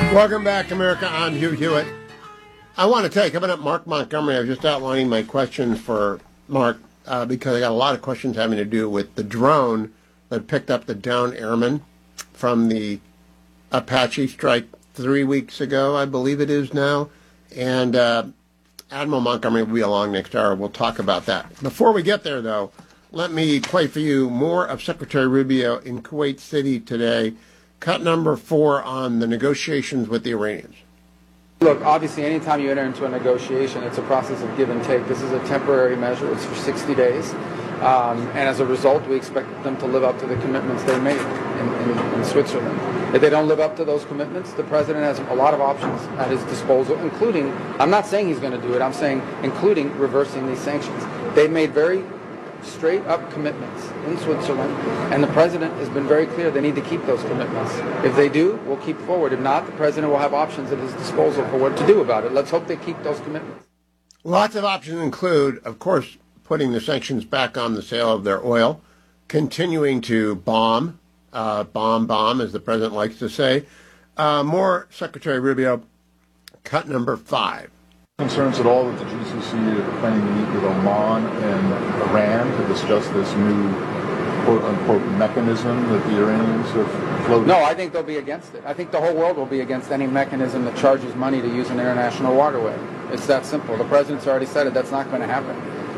Welcome back, America. I'm Hugh Hewitt. I want to tell you, coming up, Mark Montgomery. I was just outlining my questions for Mark because I got a lot of questions having to do with the drone that picked up the downed airman from the Apache strike 3 weeks ago, I believe it is now. And Admiral Montgomery will be along next hour. We'll talk about that. Before we get there, though, let me play for you more of Secretary Rubio in Kuwait City today. Cut number 4 on the negotiations with the Iranians. Look, obviously, anytime you enter into a negotiation, it's a process of give and take. This is a temporary measure. It's for 60 days. And as a result, we expect them to live up to the commitments they made in Switzerland. If they don't live up to those commitments, the president has a lot of options at his disposal, including, I'm not saying he's going to do it, I'm saying including reversing these sanctions. They've made very straight up commitments in Switzerland, and the president has been very clear they need to keep those commitments. If they do, we'll keep forward. If not, the president will have options at his disposal for what to do about it. Let's hope they keep those commitments. Lots of options include, of course, putting the sanctions back on the sale of their oil, continuing to bomb, as the president likes to say. More Secretary Rubio, cut number 5. Concerns at all that the GCC are planning to meet with Oman and Iran to discuss this new quote-unquote mechanism that the Iranians have floated? No, I think they'll be against it. I think the whole world will be against any mechanism that charges money to use an international waterway. It's that simple. The president's already said it. That's not going to happen.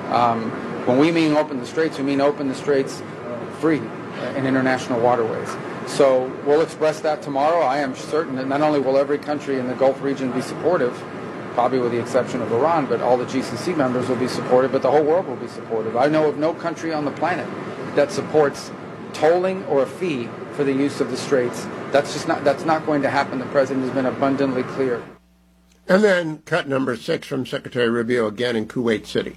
When we mean open the straits, we mean open the straits free in international waterways. So we'll express that tomorrow. I am certain that not only will every country in the Gulf region be supportive, probably with the exception of Iran, but all the GCC members will be supportive, but the whole world will be supportive. I know of no country on the planet that supports tolling or a fee for the use of the straits. That's not going to happen. The president has been abundantly clear. And then cut number 6 from Secretary Rubio again in Kuwait City.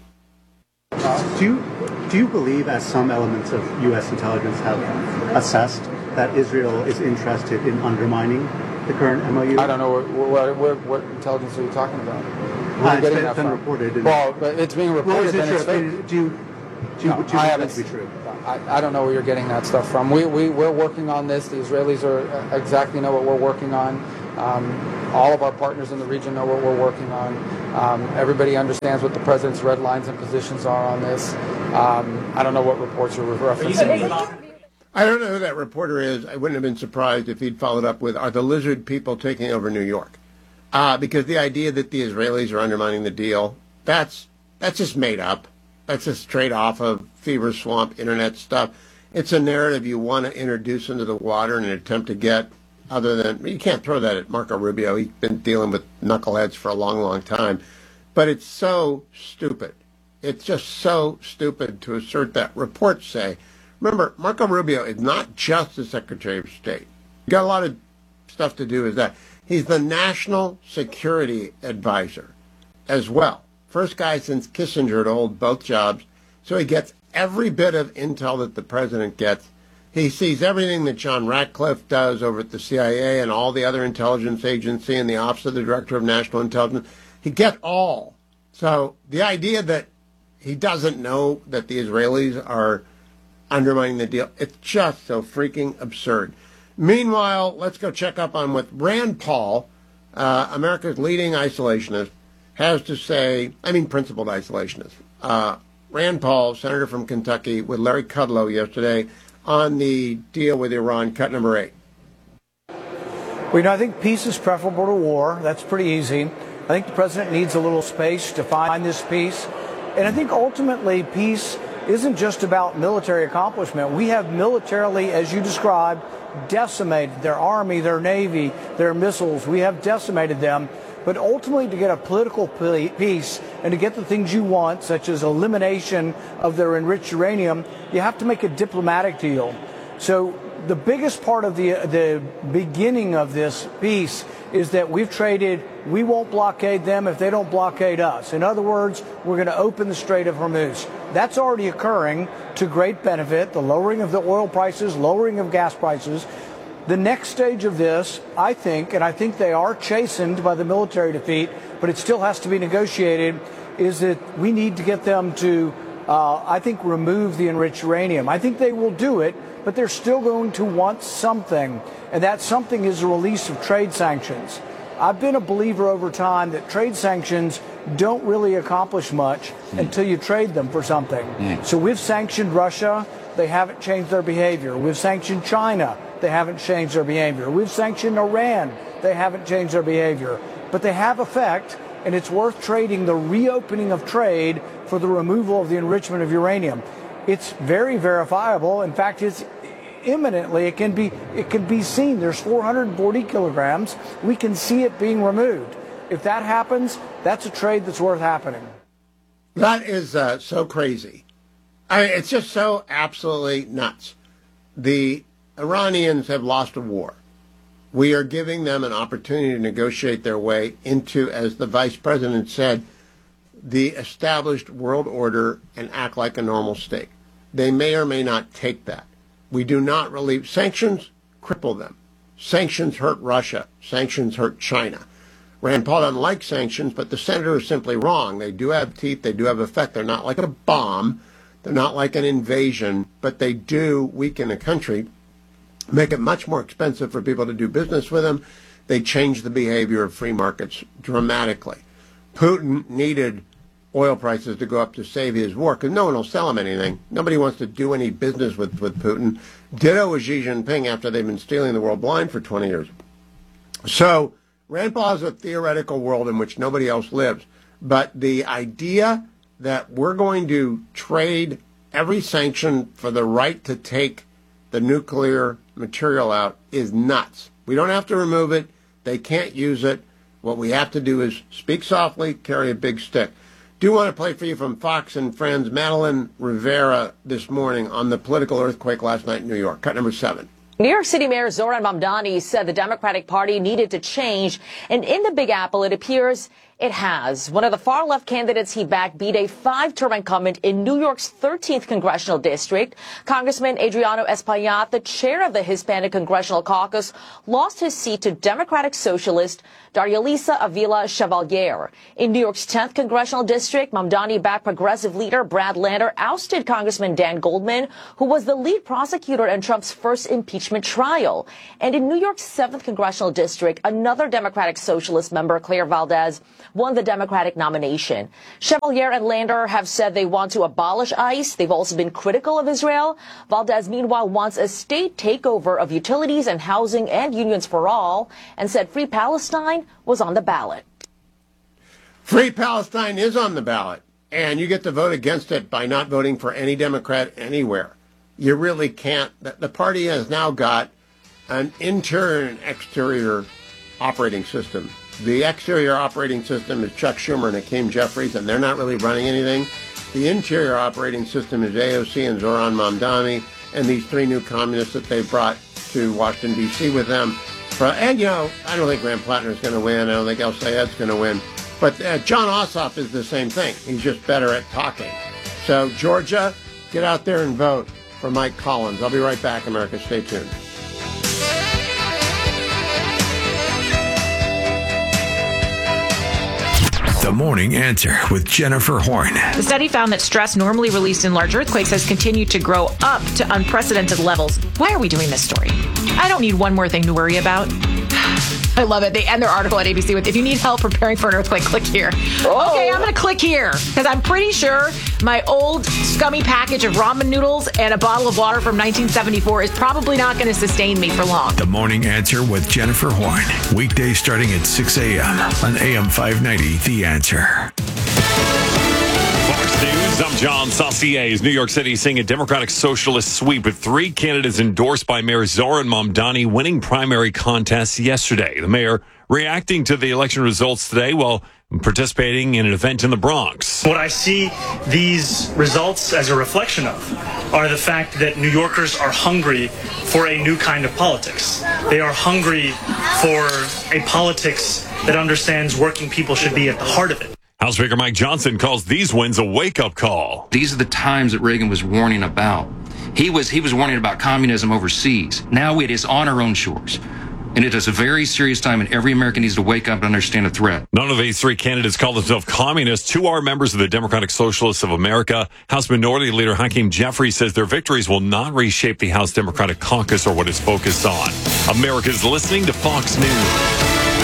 Do you believe, as some elements of U.S. intelligence have assessed, that Israel is interested in undermining the current MOU? I don't know what intelligence are you talking about? Where are you getting that from? Reported. Well, but it's being reported. Well, it's fake. Do you believe that to be true? I don't know where you're getting that stuff from. We're working on this. The Israelis exactly know what we're working on. All of our partners in the region know what we're working on. Everybody understands what the president's red lines and positions are on this. I don't know what reports you're referencing. I don't know who that reporter is. I wouldn't have been surprised if he'd followed up with, are the lizard people taking over New York? Because the idea that the Israelis are undermining the deal, that's just made up. That's just straight off of Fever Swamp internet stuff. It's a narrative you want to introduce into the water in an attempt to get, other than, you can't throw that at Marco Rubio. He's been dealing with knuckleheads for a long, long time. But it's so stupid. It's just so stupid to assert that. Reports say, remember, Marco Rubio is not just the Secretary of State. He's got a lot of stuff to do with that. He's the National Security Advisor as well. First guy since Kissinger to hold both jobs. So he gets every bit of intel that the president gets. He sees everything that John Ratcliffe does over at the CIA and all the other intelligence agency and the Office of the Director of National Intelligence. He gets all. So the idea that he doesn't know that the Israelis are undermining the deal, it's just so freaking absurd. Meanwhile, let's go check up on what Rand Paul, America's leading isolationist, has to say, principled isolationist. Rand Paul, senator from Kentucky, with Larry Kudlow yesterday on the deal with Iran, cut number 8. Well, I think peace is preferable to war. That's pretty easy. I think the president needs a little space to find this peace. And I think ultimately peace isn't just about military accomplishment. We have militarily, as you described, decimated their army, their navy, their missiles. We have decimated them. But ultimately, to get a political peace and to get the things you want, such as elimination of their enriched uranium, you have to make a diplomatic deal. So the biggest part of the beginning of this peace is that we've traded, we won't blockade them if they don't blockade us. In other words, we're going to open the Strait of Hormuz. That's already occurring to great benefit, the lowering of the oil prices, lowering of gas prices. The next stage of this, I think, and I think they are chastened by the military defeat, but it still has to be negotiated, is that we need to get them to I think, remove the enriched uranium. I think they will do it, but they're still going to want something, and that something is the release of trade sanctions. I've been a believer over time that trade sanctions don't really accomplish much until you trade them for something. So we've sanctioned Russia. They haven't changed their behavior. We've sanctioned China. They haven't changed their behavior. We've sanctioned Iran. They haven't changed their behavior. But they have effect, and it's worth trading the reopening of trade for the removal of the enrichment of uranium. It's very verifiable. In fact, it's imminently, it can be seen. There's 440 kilograms. We can see it being removed. If that happens, that's a trade that's worth happening. That is so crazy. I mean, it's just so absolutely nuts. The Iranians have lost a war. We are giving them an opportunity to negotiate their way into, as the vice president said, the established world order and act like a normal state. They may or may not take that. We do not relieve. Sanctions cripple them. Sanctions hurt Russia. Sanctions hurt China. Rand Paul doesn't like sanctions, but the senator is simply wrong. They do have teeth. They do have effect. They're not like a bomb. They're not like an invasion, but they do weaken a country, make it much more expensive for people to do business with them. They change the behavior of free markets dramatically. Putin needed oil prices to go up to save his war because no one will sell him anything. Nobody wants to do any business with Putin. Ditto with Xi Jinping after they've been stealing the world blind for 20 years. So Rand Paul has a theoretical world in which nobody else lives. But the idea that we're going to trade every sanction for the right to take the nuclear material out is nuts. We don't have to remove it. They can't use it. What we have to do is speak softly, carry a big stick. Do want to play for you from Fox and Friends, Madeline Rivera this morning on the political earthquake last night in New York. Cut number 7. New York City Mayor Zohran Mamdani said the Democratic Party needed to change, and in the Big Apple, it appears it has. One of the far-left candidates he backed beat a 5-term incumbent in New York's 13th congressional district. Congressman Adriano Espaillat, the chair of the Hispanic Congressional Caucus, lost his seat to Democratic Socialist Darialisa Avila Chevalier. In New York's 10th congressional district, Mamdani backed progressive leader Brad Lander ousted Congressman Dan Goldman, who was the lead prosecutor in Trump's first impeachment trial. And in New York's 7th congressional district, another Democratic Socialist member, Claire Valdez, won the Democratic nomination. Chevalier and Lander have said they want to abolish ICE. They've also been critical of Israel. Valdez, meanwhile, wants a state takeover of utilities and housing and unions for all, and said Free Palestine was on the ballot. Free Palestine is on the ballot, and you get to vote against it by not voting for any Democrat anywhere. You really can't. The party has now got an interior and exterior operating system. The exterior operating system is Chuck Schumer and Hakeem Jeffries, and they're not really running anything. The interior operating system is AOC and Zohran Mamdani and these 3 new communists that they brought to Washington, D.C. with them. And, you know, I don't think Graham Plattner is going to win. I don't think El Sayed's going to win. But John Ossoff is the same thing. He's just better at talking. So, Georgia, get out there and vote for Mike Collins. I'll be right back, America. Stay tuned. The Morning Answer with Jennifer Horn. The study found that stress normally released in large earthquakes has continued to grow up to unprecedented levels. Why are we doing this story? I don't need one more thing to worry about. I love it. They end their article at ABC with, if you need help preparing for an earthquake, click here. Oh. Okay, I'm going to click here because I'm pretty sure my old scummy package of ramen noodles and a bottle of water from 1974 is probably not going to sustain me for long. The Morning Answer with Jennifer Horn. Weekdays starting at 6 a.m. on AM 590, The Answer. Fox News, I'm John Saucier. New York City seeing a Democratic Socialist sweep with 3 candidates endorsed by Mayor Zohran Mamdani winning primary contests yesterday. The mayor reacting to the election results today while participating in an event in the Bronx. What I see these results as a reflection of are the fact that New Yorkers are hungry for a new kind of politics. They are hungry for a politics that understands working people should be at the heart of it. House Speaker Mike Johnson calls these wins a wake-up call. These are the times that Reagan was warning about. He was warning about communism overseas. Now it is on our own shores. And it is a very serious time, and every American needs to wake up and understand the threat. None of these three candidates call themselves communists. Two are members of the Democratic Socialists of America. House Minority Leader Hakeem Jeffries says their victories will not reshape the House Democratic Caucus or what it's focused on. America's listening to Fox News.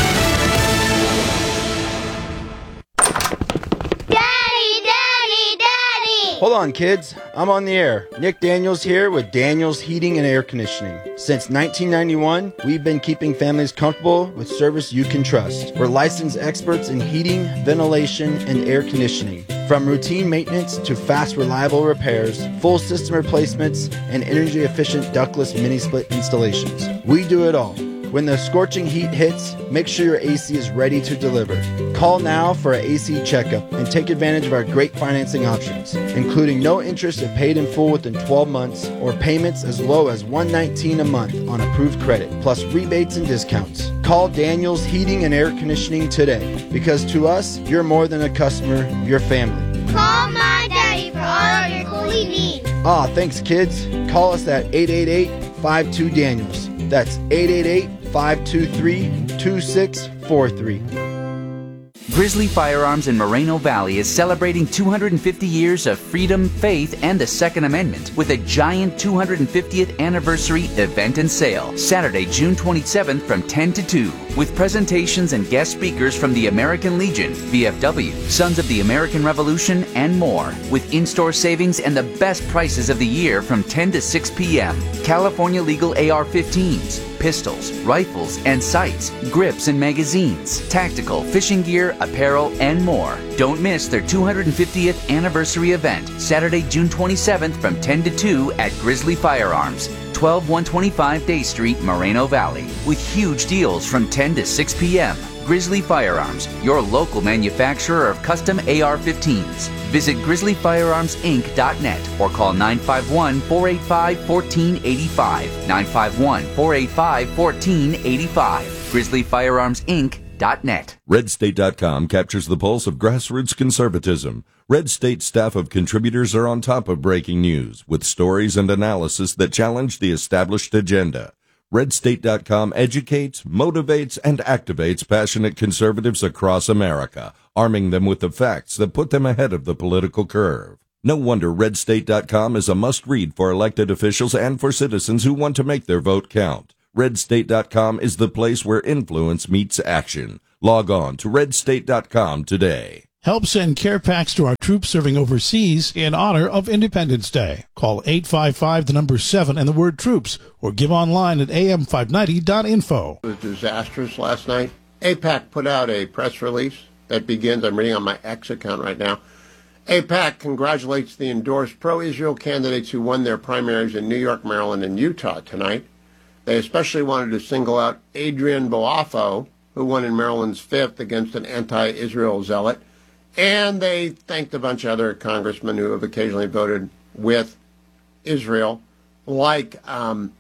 Hold on, kids. I'm on the air. Nick Daniels here with Daniels Heating and Air Conditioning. Since 1991, we've been keeping families comfortable with service you can trust. We're licensed experts in heating, ventilation, and air conditioning. From routine maintenance to fast, reliable repairs, full system replacements, and energy-efficient ductless mini-split installations. We do it all. When the scorching heat hits, make sure your AC is ready to deliver. Call now for an AC checkup and take advantage of our great financing options, including no interest if paid in full within 12 months or payments as low as $119 a month on approved credit, plus rebates and discounts. Call Daniels Heating and Air Conditioning today, because to us, you're more than a customer, you're family. Call my daddy for all of your cooling needs. Thanks, kids. Call us at 888-52-DANIELS. That's 888-523-2643. Grizzly Firearms in Moreno Valley is celebrating 250 years of freedom, faith, and the Second Amendment with a giant 250th anniversary event and sale, Saturday, June 27th from 10 to 2, with presentations and guest speakers from the American Legion, VFW, Sons of the American Revolution, and more, with in-store savings and the best prices of the year from 10 to 6 p.m. California legal AR-15s, pistols, rifles, and sights, grips and magazines, tactical, fishing gear, apparel, and more. Don't miss their 250th anniversary event, Saturday, June 27th from 10 to 2 at Grizzly Firearms, 12125 Day Street, Moreno Valley, with huge deals from 10 to 6 p.m. Grizzly Firearms, your local manufacturer of custom AR-15s. Visit grizzlyfirearmsinc.net or call 951-485-1485. 951-485-1485. grizzlyfirearmsinc.net. RedState.com captures the pulse of grassroots conservatism. Red State staff of contributors are on top of breaking news with stories and analysis that challenge the established agenda. RedState.com educates, motivates, and activates passionate conservatives across America, arming them with the facts that put them ahead of the political curve. No wonder RedState.com is a must-read for elected officials and for citizens who want to make their vote count. RedState.com is the place where influence meets action. Log on to RedState.com today. Help send care packs to our troops serving overseas in honor of Independence Day. Call 855-7 and the word troops, or give online at am590.info. It was disastrous last night. AIPAC put out a press release that begins, I'm reading on my X account right now. AIPAC congratulates the endorsed pro-Israel candidates who won their primaries in New York, Maryland, and Utah tonight. They especially wanted to single out Adrian Boafo, who won in Maryland's 5th against an anti-Israel zealot. And they thanked a bunch of other congressmen who have occasionally voted with Israel, like Tom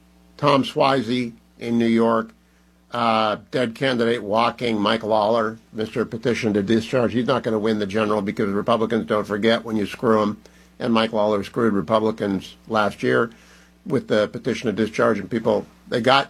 Suozzi in New York, dead candidate walking, Mike Lawler, Mr. Petition to Discharge. He's not going to win the general because Republicans don't forget when you screw them. And Mike Lawler screwed Republicans last year with the petition to discharge. And people, they got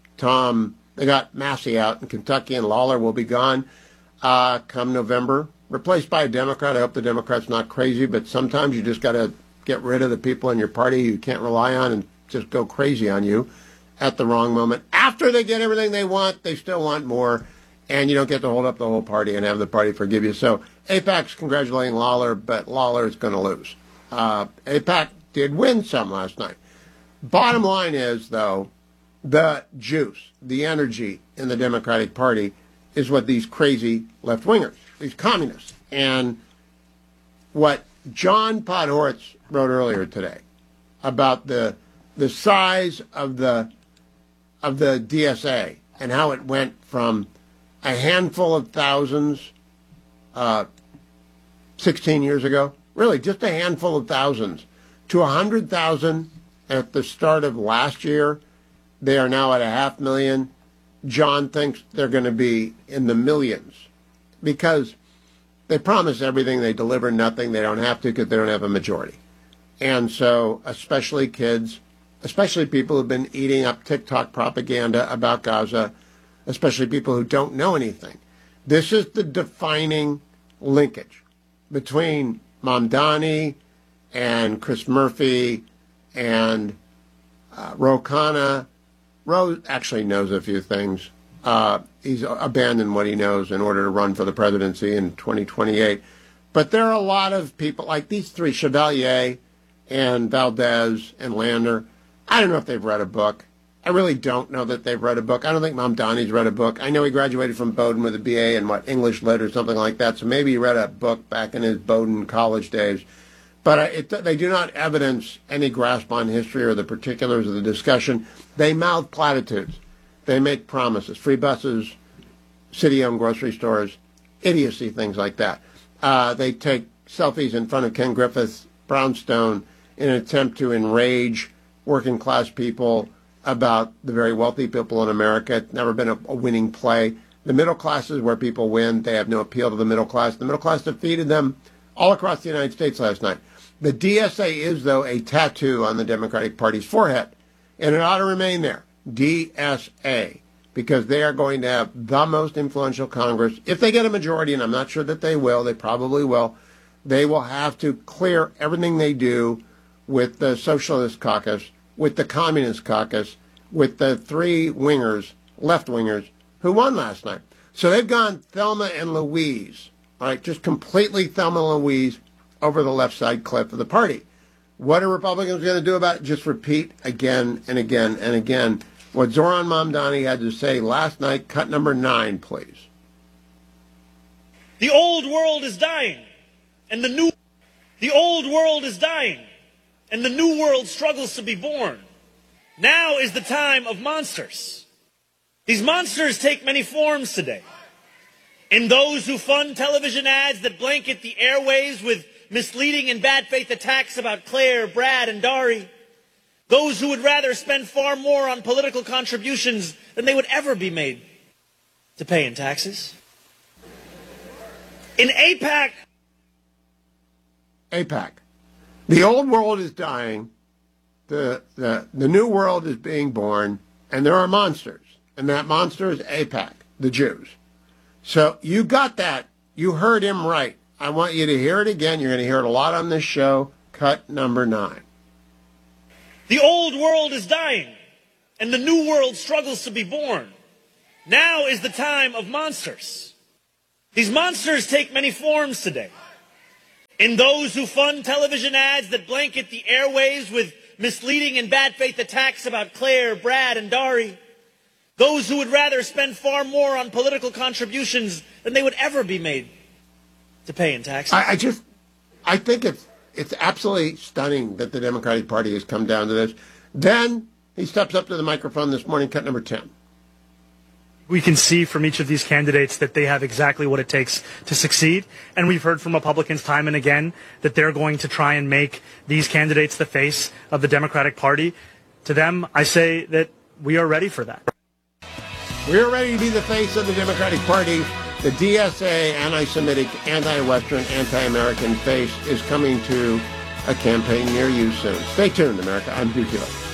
Massey out in Kentucky, and Lawler will be gone come November. Replaced by a Democrat. I hope the Democrat's not crazy, but sometimes you just got to get rid of the people in your party you can't rely on and just go crazy on you at the wrong moment. After they get everything they want, they still want more, and you don't get to hold up the whole party and have the party forgive you. So AIPAC's congratulating Lawler, but Lawler is going to lose. AIPAC did win some last night. Bottom line is, though, the juice, the energy in the Democratic Party is what these crazy left-wingers, these communists, and what John Podhoretz wrote earlier today about the size of the DSA and how it went from a handful of thousands 16 years ago, really just a handful of thousands, to 100,000 at the start of last year. They are now at 500,000. John thinks they're going to be in the millions because they promise everything, they deliver nothing. They don't have to because they don't have a majority. And so, especially kids especially people who've been eating up TikTok propaganda about Gaza, especially people who don't know anything. This is the defining linkage between Mamdani and Chris Murphy and Ro Khanna. Ro actually knows a few things. He's abandoned what he knows in order to run for the presidency in 2028. But there are a lot of people like these three, Chevalier and Valdez and Lander. I don't know if they've read a book. I really don't know that they've read a book. I don't think Mamdani's read a book. I know he graduated from Bowdoin with a BA in, English Lit or something like that, so maybe he read a book back in his Bowdoin college days. But they do not evidence any grasp on history or the particulars of the discussion. They mouth platitudes. They make promises. Free buses, city-owned grocery stores, idiocy, things like that. They take selfies in front of Ken Griffith's brownstone in an attempt to enrage working-class people about the very wealthy people in America. It's never been a winning play. The middle class is where people win. They have no appeal to the middle class. The middle class defeated them all across the United States last night. The DSA is, though, a tattoo on the Democratic Party's forehead, and it ought to remain there. DSA, because they are going to have the most influential Congress. If they get a majority, and I'm not sure that they will, they probably will, they will have to clear everything they do with the Socialist Caucus, with the Communist Caucus, with the three wingers, left-wingers, who won last night. So they've gone Thelma and Louise, all right, just completely Thelma and Louise over the left side cliff of the party. What are Republicans going to do about it? Just repeat again and again and again what Zoran Mamdani had to say last night. Cut number 9, please. The old world is dying, and the old world is dying, and the new world struggles to be born. Now is the time of monsters. These monsters take many forms today. In those who fund television ads that blanket the airways with misleading and bad faith attacks about Claire, Brad, and Dari. Those who would rather spend far more on political contributions than they would ever be made to pay in taxes. In AIPAC. The old world is dying. The new world is being born, and there are monsters. And that monster is AIPAC, the Jews. So you got that. You heard him right. I want you to hear it again. You're going to hear it a lot on this show. Cut number 9. The old world is dying, and the new world struggles to be born. Now is the time of monsters. These monsters take many forms today. In those who fund television ads that blanket the airways with misleading and bad faith attacks about Claire, Brad, and Dari. Those who would rather spend far more on political contributions than they would ever be made to pay in taxes. I think it's absolutely stunning that the Democratic Party has come down to this. Then he steps up to the microphone this morning, cut number 10. We can see from each of these candidates that they have exactly what it takes to succeed. And we've heard from Republicans time and again that they're going to try and make these candidates the face of the Democratic Party. To them, I say that we are ready for that. We are ready to be the face of the Democratic Party. The DSA, anti-Semitic, anti-Western, anti-American face is coming to a campaign near you soon. Stay tuned, America. I'm Duke Ewing.